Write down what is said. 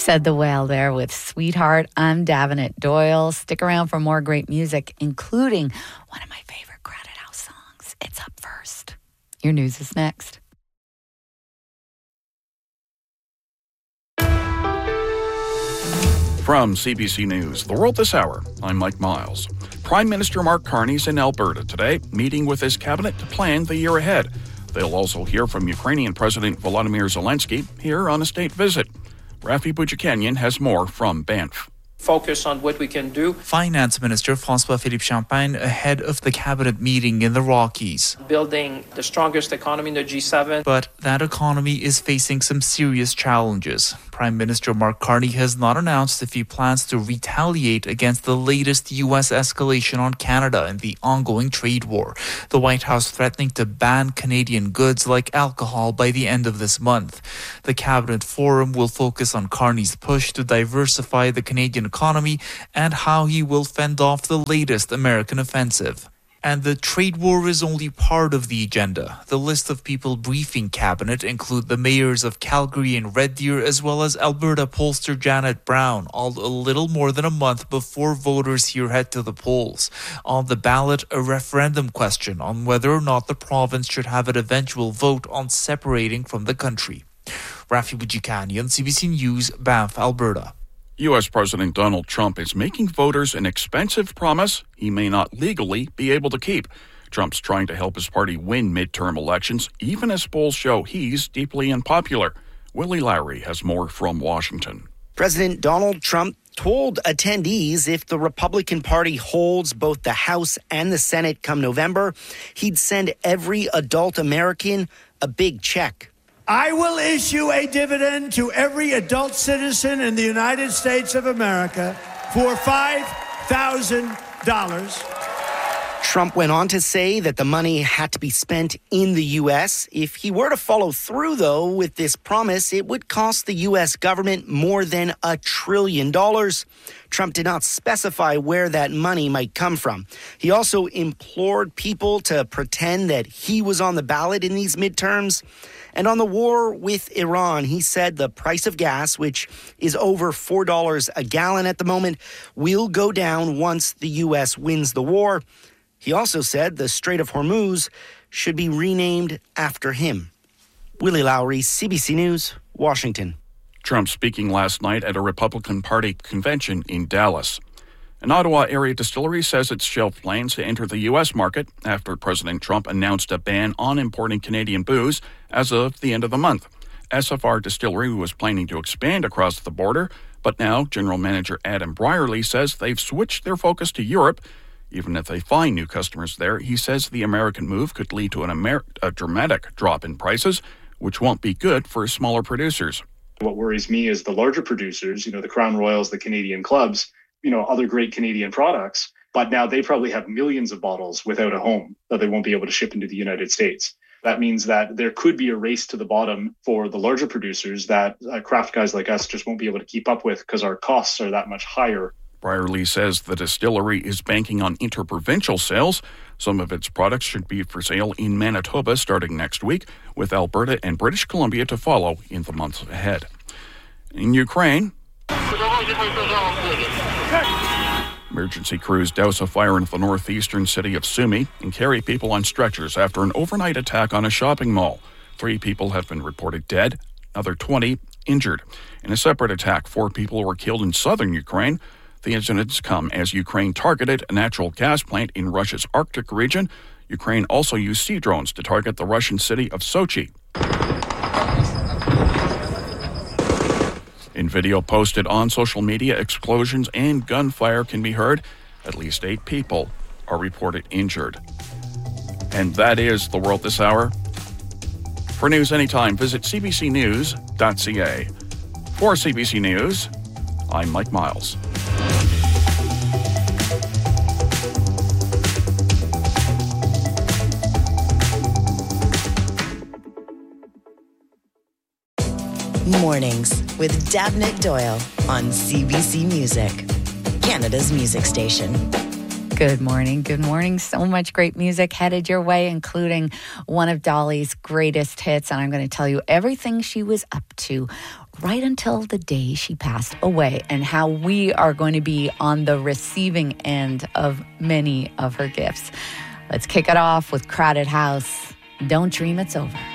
Said the Whale there with Sweetheart. I'm Davenant Doyle. Stick around for more great music, including one of my favorite Crowded House songs. It's up first. Your news is next. From CBC News, The World This Hour, I'm Mike Miles. Prime Minister Mark Carney's in Alberta today, meeting with his cabinet to plan the year ahead. They'll also hear from Ukrainian President Volodymyr Zelensky here on a state visit. Rafi Boudjikanian has more from Banff. Focus on what we can do. Finance Minister François-Philippe Champagne ahead of the cabinet meeting in the Rockies. Building the strongest economy in the G7. But that economy is facing some serious challenges. Prime Minister Mark Carney has not announced if he plans to retaliate against the latest U.S. escalation on Canada in the ongoing trade war. The White House threatening to ban Canadian goods like alcohol by the end of this month. The cabinet forum will focus on Carney's push to diversify the Canadian economy and how he will fend off the latest American offensive. And the trade war is only part of the agenda. The list of people briefing cabinet include the mayors of Calgary and Red Deer, as well as Alberta pollster Janet Brown, all a little more than a month before voters here head to the polls. On the ballot, a referendum question on whether or not the province should have an eventual vote on separating from the country. Rafi Boudjikanian, CBC News, Banff, Alberta. U.S. President Donald Trump is making voters an expensive promise he may not legally be able to keep. Trump's trying to help his party win midterm elections, even as polls show he's deeply unpopular. Willie Lowry has more from Washington. President Donald Trump told attendees if the Republican Party holds both the House and the Senate come November, he'd send every adult American a big check. I will issue a dividend to every adult citizen in the United States of America for $5,000. Trump went on to say that the money had to be spent in the U.S. If he were to follow through, though, with this promise, it would cost the U.S. government more than $1 trillion. Trump did not specify where that money might come from. He also implored people to pretend that he was on the ballot in these midterms. And on the war with Iran, he said the price of gas, which is over $4 a gallon at the moment, will go down once the U.S. wins the war. He also said the Strait of Hormuz should be renamed after him. Willie Lowry, CBC News, Washington. Trump speaking last night at a Republican Party convention in Dallas. An Ottawa area distillery says it's shelved plans to enter the U.S. market after President Trump announced a ban on importing Canadian booze as of the end of the month. SFR Distillery was planning to expand across the border, but now General Manager Adam Brierley says they've switched their focus to Europe. Even if they find new customers there, he says the American move could lead to a dramatic drop in prices, which won't be good for smaller producers. What worries me is the larger producers, the Crown Royals, the Canadian Clubs, other great Canadian products, but now they probably have millions of bottles without a home that they won't be able to ship into the United States. That means that there could be a race to the bottom for the larger producers that craft guys like us just won't be able to keep up with because our costs are that much higher. Brierley says the distillery is banking on interprovincial sales. Some of its products should be for sale in Manitoba starting next week, with Alberta and British Columbia to follow in the months ahead. In Ukraine, emergency crews douse a fire in the northeastern city of Sumy and carry people on stretchers after an overnight attack on a shopping mall. 3 people have been reported dead, another 20 injured. In a separate attack, 4 people were killed in southern Ukraine. The incidents come as Ukraine targeted a natural gas plant in Russia's Arctic region. Ukraine also used sea drones to target the Russian city of Sochi. In video posted on social media, explosions and gunfire can be heard. At least 8 people are reported injured. And that is The World This Hour. For news anytime, visit cbcnews.ca. For CBC News, I'm Mike Miles. Mornings with Davenant Doyle on CBC Music, Canada's music station. Good morning. Good morning. So much great music headed your way, including one of Dolly's greatest hits. And I'm going to tell you everything she was up to right until the day she passed away and how we are going to be on the receiving end of many of her gifts. Let's kick it off with Crowded House. Don't Dream It's Over.